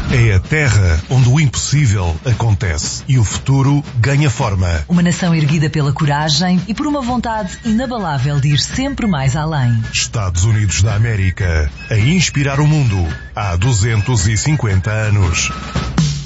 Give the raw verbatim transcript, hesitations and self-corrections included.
É a terra onde o impossível acontece e o futuro ganha forma. Uma nação erguida pela coragem e por uma vontade inabalável de ir sempre mais além. Estados Unidos da América, a inspirar o mundo há duzentos e cinquenta anos.